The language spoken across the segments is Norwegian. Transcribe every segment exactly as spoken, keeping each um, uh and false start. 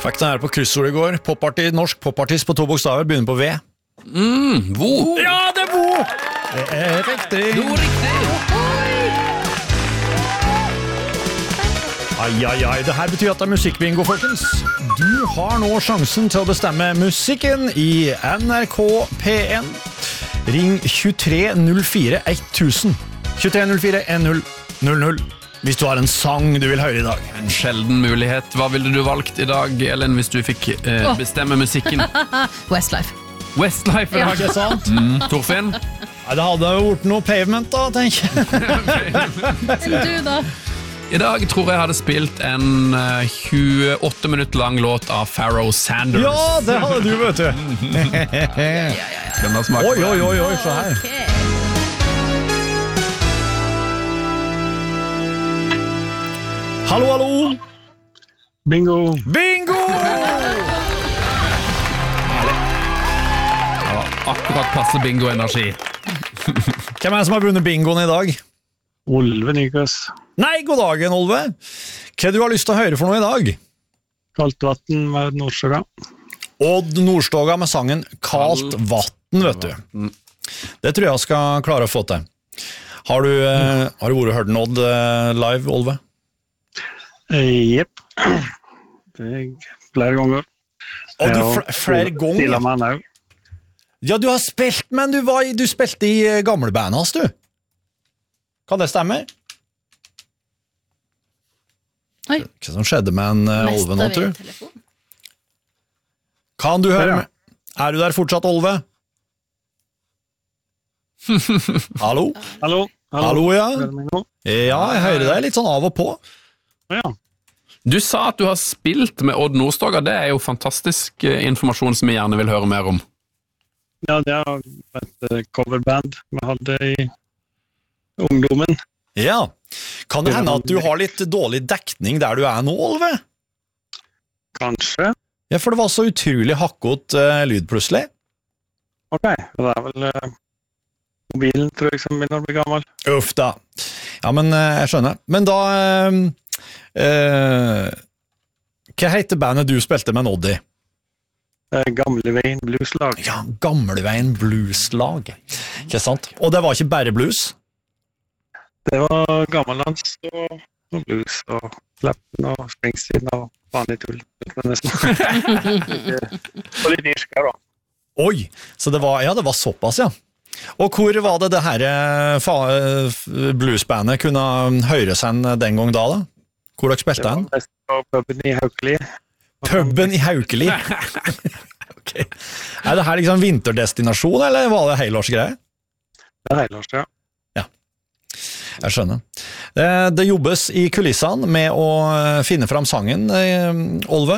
Fikk den her på kryssord i går. Popartist, norsk popartist på to bokstaver, begynner på V. Mm, Vo. Ja, det er Vo! Det er riktig. Jo, riktig. Ai, ai, ai, det her betyr at det er musikkbingo, folkens. Du har nå sjansen til å bestemme musikken i N R K P en. Ring tjuetre null fire tusen. tjuetre null fire null null null. Hvis du har en sang du vil høre i dag. En sjelden mulighet. Hva ville du valgt i dag, Ellen, hvis du fikk eh, bestemme musikken? Westlife. Westlife i dag. Ikke sant? Mm, Torfinn? Nei, det hadde jo vært noe pavement da, tenk jeg. Du da? I dag tror jeg hadde spilt en uh, tjueåtte minutter lang låt av Pharoah Sanders. Ja, det hadde du, vet du. Kan da smake Oi, på oi, den? oi, oi, så her. Okay. Hallo, hallo. Bingo! Bingo! Ja, akkurat passe bingo-energi. Hvem er det som har vunnet bingoen i dag? Olve Nygaas. Nei, god dagen, Olve. Hva du har lyst til å høre for noe i dag? Kaldt vatten med Nordsjøga. Odd Nordstoga med sangen Kaldt vatten, vet du. Det tror jeg skal klare å få til. Har du, eh, har du vært og hørt den Odd eh, live, Olve? Eh, Jepp. Det er flere ganger. Og du fl flere ganger? Stille med han også. Ja, du har spilt, men du, var, i- du spilte i eh, gamle bandet hans, du. Kan det stemme? Oi. Hva som skjedde med en uh, Olve nå, tror du? telefon. Kan du høre Ja. med? Er du der fortsatt, Olve? Hallo? Hallo? Hallo, ja. Hører du meg nå? Ja, jeg hører deg litt sånn av og på. Ja. Du sa at du har spilt med Odd Nordstoga. Det er jo fantastisk eh, informasjon som vi gjerne vil høre mer om. Ja, det er et eh, coverband vi hadde i ungdommen. Ja. Kan det hende at du har litt dårlig dekning der du er nå, Olve? Kanskje. Ja, for det var så utrolig hakkot uh, lyd plutselig. Ok, det er vel eh, mobilen, tror jeg, som begynner å bli gammel. Uff da. Ja, men uh, jeg skjønner. Men da... Uh, uh, hva heter bandet du spilte med Odd i? Eh, Gamleveien blueslag. Ja, Gamleveien Blueslag. Ikke sant? Og det var ikke bare blues? Det var gammellands og, og blues og Clapton og Springsteen og vanlig tull. Det er nesten. Og litt irsk her da. Oi, så det var, ja, det var såpass, ja. Og hvor var det det her eh, fa- eh, bluesbandet kunne høres hen den gang da, da? Hvor dere Det spilte var hen? mest på puben i Haukeli. Puben i Haukeli. Ok. Er det her liksom vinterdestinasjon, eller var det helårsgreie? Det er heilårs, ja. Jeg skjønner. Det, det jobbes i kulissene med å eh, finne fram sangen, eh, Olve.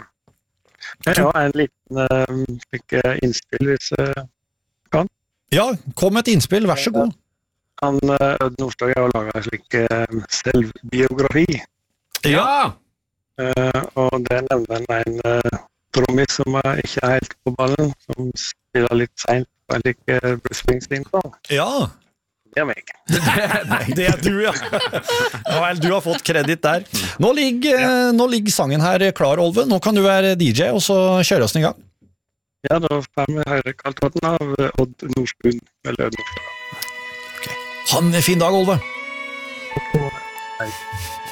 Det var en liten uh, slik, uh, innspill hvis uh, Ja, kom med et innspill, vær så god. han uh, Ødd Nordstoga har laget en slik uh, selvbiografi. Ja! Uh, og det nevner en uh, trommis som uh, ikke er helt på ballen, som spiller litt sent på en lik uh, Bruce Springsteen-sang. Ja, Det er meg. nei, det er du, ja. Ja vel, du har fått kredit der. Nå ligger, eh, nå ligger sangen her klar, Olve. Nå kan du være D J, og så kjører oss den i gang. Ja, da får vi høre Kaldt vatten av uh, Odd Nordstoga. Eller Ødd Nordstoga. Ha en fin dag, Olve. Hei.